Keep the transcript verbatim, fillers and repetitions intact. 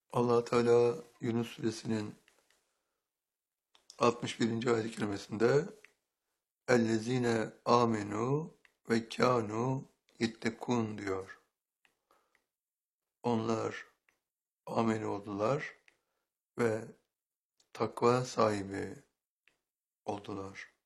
Allah Teala Yunus suresinin altmış birinci ayet-i kerimesinde "Ellezine amenu ve kânû yettekûn" diyor. Onlar amin oldular ve takva sahibi oldular.